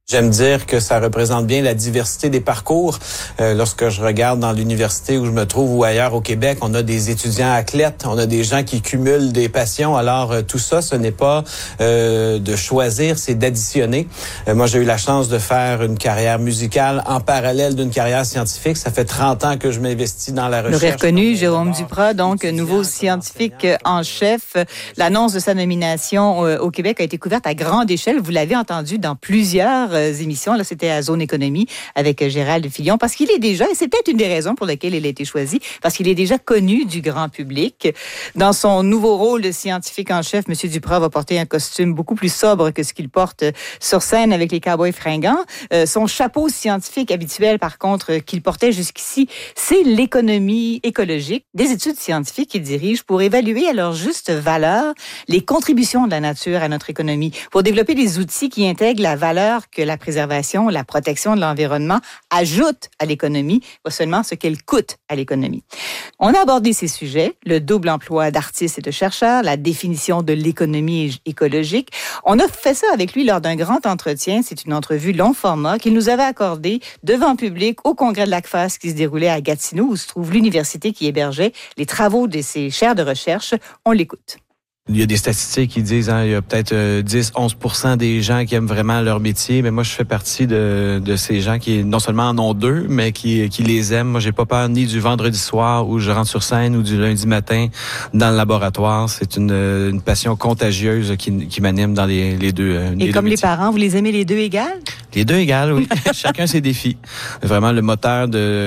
J'aime dire que ça représente bien la diversité des parcours. Lorsque je regarde dans l'université où je me trouve ou ailleurs au Québec, on a des étudiants athlètes, on a des gens qui cumulent des passions. Alors tout ça, ce n'est pas de choisir, c'est d'additionner. Moi, j'ai eu la chance de faire une carrière musicale en parallèle d'une carrière scientifique. Ça fait 30 ans que je m'investis dans la recherche. L'aurait reconnu, Jérôme Duprat, donc nouveau scientifique en chef. L'annonce de sa nomination au Québec a été couverte à grande échelle. Vous l'avez entendu dans plusieurs émissions. Là, c'était à Zone Économie avec Gérald Filion, parce qu'il est déjà, et c'est peut-être une des raisons pour lesquelles il a été choisi, parce qu'il est déjà connu du grand public. Dans son nouveau rôle de scientifique en chef, M. Duprat va porter un costume beaucoup plus sobre que ce qu'il porte sur scène avec les Cowboys fringants. Son chapeau scientifique habituel, par contre, qu'il portait jusqu'ici, c'est l'économie écologique, des études scientifiques qu'il dirige pour évaluer à leur juste valeur les contributions de la nature à notre économie, pour développer des outils qui intègrent la valeur que la préservation, la protection de l'environnement ajoute à l'économie, pas seulement ce qu'elle coûte à l'économie. On a abordé ces sujets, le double emploi d'artistes et de chercheurs, la définition de l'économie écologique. On a fait ça avec lui lors d'un grand entretien. C'est une entrevue long format qu'il nous avait accordée devant public au congrès de l'ACFAS qui se déroulait à Gatineau, où se trouve l'université qui hébergeait les travaux de ses chaires de recherche. On l'écoute. Il y a des statistiques qui disent il y a peut-être 10-11% des gens qui aiment vraiment leur métier, mais moi je fais partie de ces gens qui non seulement en ont deux, mais qui les aiment. Moi j'ai pas peur ni du vendredi soir où je rentre sur scène ou du lundi matin dans le laboratoire. C'est une passion contagieuse qui m'anime dans les deux. Et comme les parents, vous les aimez les deux égales? Les deux égales, oui. Chacun ses défis. Vraiment, le moteur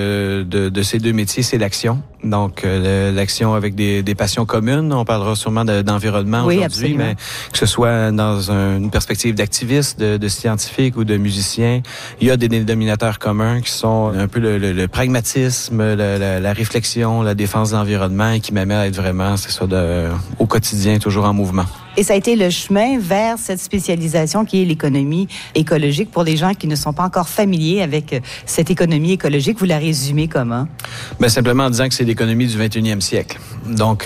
de ces deux métiers, c'est l'action. Donc, l'action avec des passions communes. On parlera sûrement d'environnement aujourd'hui, absolument. Mais que ce soit dans une perspective d'activiste, de scientifique ou de musicien, il y a des dénominateurs communs qui sont un peu le pragmatisme, la réflexion, la défense de l'environnement et qui m'amènent à être vraiment, c'est ça, au quotidien, toujours en mouvement. Et ça a été le chemin vers cette spécialisation qui est l'économie écologique. Pour les gens qui ne sont pas encore familiers avec cette économie écologique, vous la résumez comment? Ben simplement en disant que c'est l'économie du 21e siècle. Donc,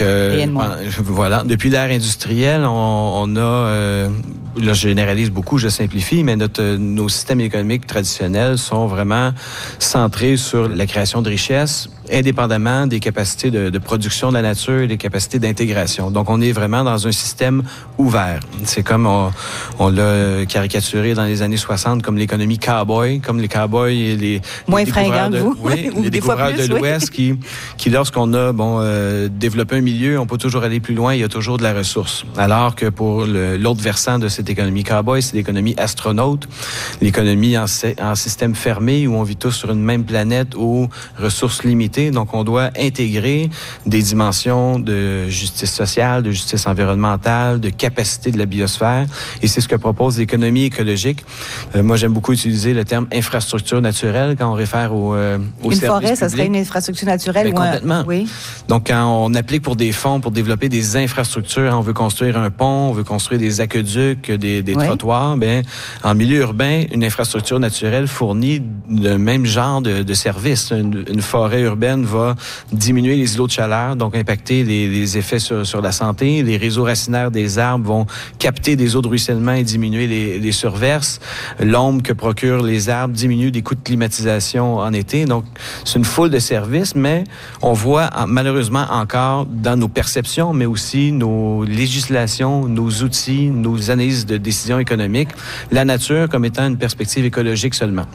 voilà. Depuis l'ère industrielle, on a... là, je généralise beaucoup, je simplifie, mais nos systèmes économiques traditionnels sont vraiment centrés sur la création de richesses, indépendamment des capacités de production de la nature et des capacités d'intégration. Donc, on est vraiment dans un système ouvert. C'est comme on l'a caricaturé dans les années 60 comme l'économie cowboy, comme les cowboys et les moins fringants que vous, oui, les découvreurs de l'Ouest qui lorsqu'on a développé un milieu, on peut toujours aller plus loin, il y a toujours de la ressource. Alors que pour l'autre versant de cette économie cowboy, c'est l'économie astronaute, l'économie en système fermé où on vit tous sur une même planète aux ressources limitées. Donc, on doit intégrer des dimensions de justice sociale, de justice environnementale, de capacité de la biosphère. Et c'est ce que propose l'économie écologique. Moi, j'aime beaucoup utiliser le terme infrastructure naturelle quand on réfère au service forêt, public. Ça serait une infrastructure naturelle? Complètement. Oui. Donc, quand on applique pour des fonds pour développer des infrastructures, on veut construire un pont, on veut construire des aqueducs, des trottoirs, en milieu urbain, une infrastructure naturelle fournit le même genre de services. Une forêt urbaine va diminuer les îlots de chaleur, donc impacter les effets sur la santé. Les réseaux racinaires des arbres vont capter des eaux de ruissellement et diminuer les surverses. L'ombre que procurent les arbres diminue des coûts de climatisation en été. Donc, c'est une foule de services, mais on voit malheureusement encore dans nos perceptions, mais aussi nos législations, nos outils, nos analyses de décisions économiques, la nature comme étant une perspective écologique seulement.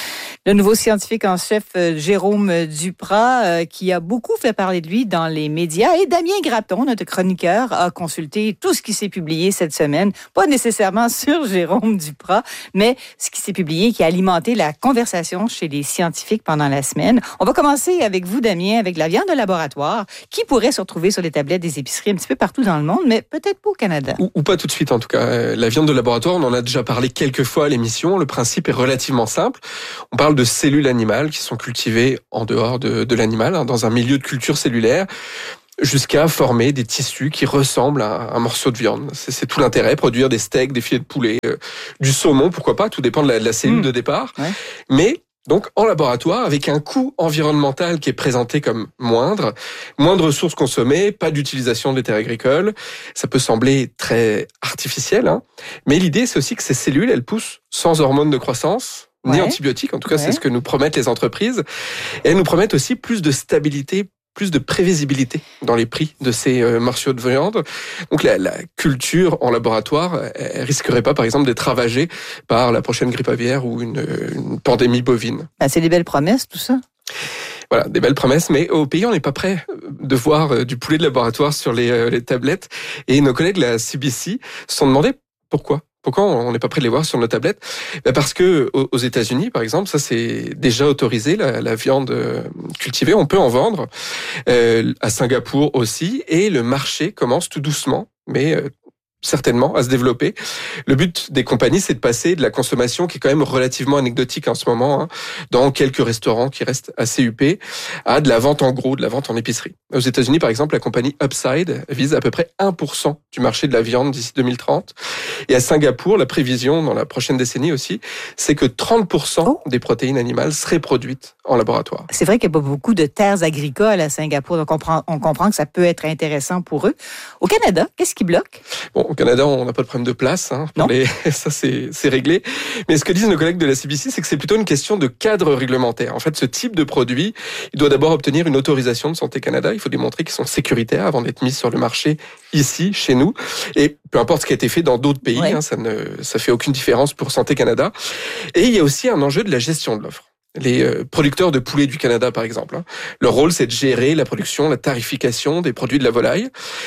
Le nouveau scientifique en chef, Jérôme Duprat, qui a beaucoup fait parler de lui dans les médias. Et Damien Graton, notre chroniqueur, a consulté tout ce qui s'est publié cette semaine. Pas nécessairement sur Jérôme Duprat, mais ce qui s'est publié, qui a alimenté la conversation chez les scientifiques pendant la semaine. On va commencer avec vous, Damien, avec la viande de laboratoire, qui pourrait se retrouver sur les tablettes des épiceries un petit peu partout dans le monde, mais peut-être pas au Canada. Ou pas tout de suite, en tout cas. La viande de laboratoire, on en a déjà parlé quelques fois à l'émission. Le principe est relativement simple. On parle de cellules animales qui sont cultivées en dehors de l'animal, dans un milieu de culture cellulaire, jusqu'à former des tissus qui ressemblent à un morceau de viande. C'est tout l'intérêt, produire des steaks, des filets de poulet, du saumon, pourquoi pas, tout dépend de la cellule de départ. Ouais. Mais Donc, en laboratoire, avec un coût environnemental qui est présenté comme moindre, moins de ressources consommées, pas d'utilisation des terres agricoles. Ça peut sembler très artificiel, hein. Mais l'idée, c'est aussi que ces cellules, elles poussent sans hormones de croissance, ni antibiotiques. En tout cas, c'est ce que nous promettent les entreprises. Et elles nous promettent aussi plus de stabilité, plus de prévisibilité dans les prix de ces morceaux de viande. Donc la culture en laboratoire, elle risquerait pas, par exemple, d'être ravagée par la prochaine grippe aviaire ou une pandémie bovine. C'est des belles promesses, tout ça. Voilà, des belles promesses, mais au pays, on n'est pas prêt de voir du poulet de laboratoire sur les tablettes. Et nos collègues de la CBC se sont demandé pourquoi. Pourquoi on n'est pas prêt de les voir sur nos tablettes ? Parce que aux États-Unis, par exemple, ça c'est déjà autorisé, la viande cultivée, on peut en vendre. À Singapour aussi, et le marché commence tout doucement, mais certainement à se développer. Le but des compagnies, c'est de passer de la consommation qui est quand même relativement anecdotique en ce moment, hein, dans quelques restaurants qui restent assez huppés, à de la vente en gros, de la vente en épicerie. Aux États-Unis, par exemple, la compagnie Upside vise à peu près 1% du marché de la viande d'ici 2030. Et à Singapour, la prévision dans la prochaine décennie aussi, c'est que 30% des protéines animales seraient produites en laboratoire. C'est vrai qu'il n'y a pas beaucoup de terres agricoles à Singapour, donc on comprend que ça peut être intéressant pour eux. Au Canada, qu'est-ce qui bloque? Bon, au Canada, on n'a pas de problème de place, hein, ça c'est réglé. Mais ce que disent nos collègues de la CBC, c'est que c'est plutôt une question de cadre réglementaire. En fait, ce type de produit, il doit d'abord obtenir une autorisation de Santé Canada. Il faut démontrer qu'ils sont sécuritaires avant d'être mis sur le marché ici, chez nous. Et peu importe ce qui a été fait dans d'autres pays, hein, ça fait aucune différence pour Santé Canada. Et il y a aussi un enjeu de la gestion de l'offre. Les producteurs de poulet du Canada, par exemple, hein, leur rôle, c'est de gérer la production, la tarification des produits de la volaille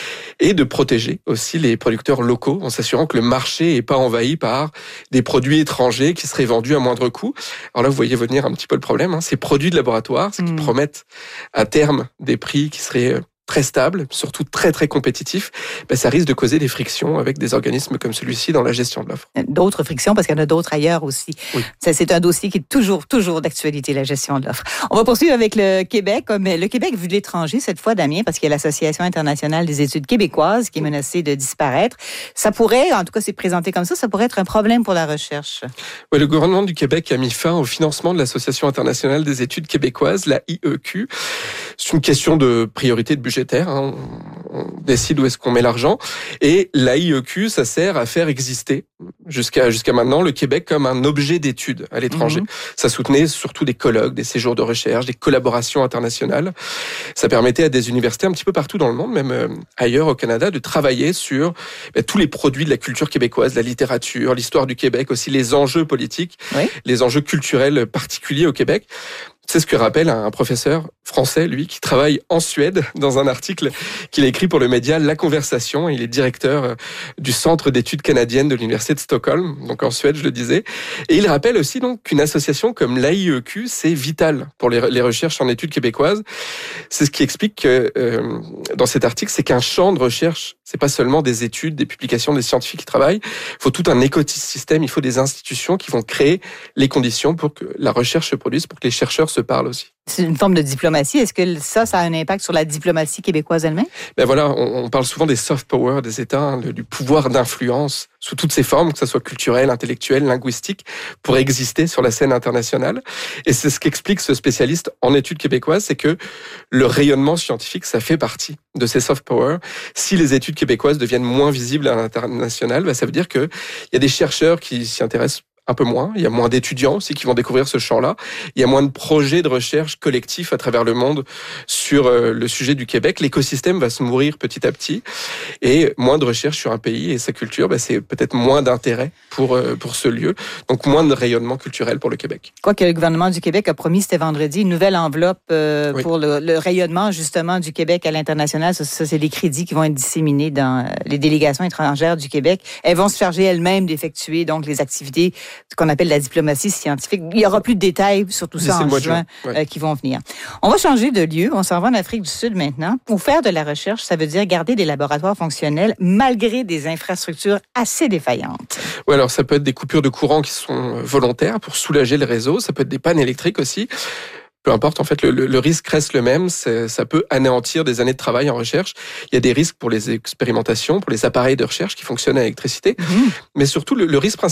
et de protéger aussi les producteurs locaux en s'assurant que le marché n'est pas envahi par des produits étrangers qui seraient vendus à moindre coût. Alors là, vous voyez venir un petit peu le problème, hein, ces produits de laboratoire, ce qui promettent à terme des prix qui seraient très stable, surtout très très compétitif, ça risque de causer des frictions avec des organismes comme celui-ci dans la gestion de l'offre. D'autres frictions, parce qu'il y en a d'autres ailleurs aussi. Oui. C'est un dossier qui est toujours d'actualité, la gestion de l'offre. On va poursuivre avec le Québec, mais le Québec vu de l'étranger cette fois, Damien, parce qu'il y a l'Association internationale des études québécoises qui est menacée de disparaître. Ça pourrait, en tout cas c'est présenté comme ça pourrait être un problème pour la recherche. Oui, le gouvernement du Québec a mis fin au financement de l'Association internationale des études québécoises, la IEQ. C'est une question de priorité de budgétaire, hein. On décide où est-ce qu'on met l'argent. Et la IEQ, ça sert à faire exister jusqu'à maintenant le Québec comme un objet d'étude à l'étranger. Ça soutenait surtout des colloques, des séjours de recherche, des collaborations internationales. Ça permettait à des universités un petit peu partout dans le monde, même ailleurs au Canada, de travailler sur tous les produits de la culture québécoise, la littérature, l'histoire du Québec, aussi les enjeux politiques, les enjeux culturels particuliers au Québec. C'est ce que rappelle un professeur français, lui, qui travaille en Suède, dans un article qu'il a écrit pour le média La Conversation. Il est directeur du Centre d'études canadiennes de l'Université de Stockholm, donc en Suède, je le disais. Et il rappelle aussi donc qu'une association comme l'AIEQ, c'est vital pour les recherches en études québécoises. C'est ce qui explique que, dans cet article, c'est qu'un champ de recherche, c'est pas seulement des études, des publications, des scientifiques qui travaillent. Il faut tout un écosystème, il faut des institutions qui vont créer les conditions pour que la recherche se produise, pour que les chercheurs se parlent aussi. C'est une forme de diplomatie. Est-ce que ça a un impact sur la diplomatie québécoise elle-même? Voilà, on parle souvent des soft power des États, hein, du pouvoir d'influence sous toutes ses formes, que ce soit culturel, intellectuel, linguistique, pour exister sur la scène internationale. Et c'est ce qu'explique ce spécialiste en études québécoises, c'est que le rayonnement scientifique, ça fait partie de ces soft power. Si les études québécoises deviennent moins visibles à l'international, ça veut dire qu'il y a des chercheurs qui s'y intéressent un peu moins. Il y a moins d'étudiants aussi qui vont découvrir ce champ-là. Il y a moins de projets de recherche collectifs à travers le monde sur le sujet du Québec. L'écosystème va se mourir petit à petit et moins de recherche sur un pays et sa culture, c'est peut-être moins d'intérêt pour ce lieu. Donc moins de rayonnement culturel pour le Québec. Quoique le gouvernement du Québec a promis, c'était vendredi, une nouvelle enveloppe pour le rayonnement justement du Québec à l'international. Ça, c'est des crédits qui vont être disséminés dans les délégations étrangères du Québec. Elles vont se charger elles-mêmes d'effectuer donc les activités ce qu'on appelle la diplomatie scientifique. Il y aura plus de détails sur tout ça en juin qui vont venir. On va changer de lieu. On s'en va en Afrique du Sud maintenant. Pour faire de la recherche, ça veut dire garder des laboratoires fonctionnels malgré des infrastructures assez défaillantes. Oui, alors ça peut être des coupures de courant qui sont volontaires pour soulager le réseau. Ça peut être des pannes électriques aussi. Peu importe, en fait, le risque reste le même. Ça peut anéantir des années de travail en recherche. Il y a des risques pour les expérimentations, pour les appareils de recherche qui fonctionnent à l'électricité. Mais surtout, le risque principal,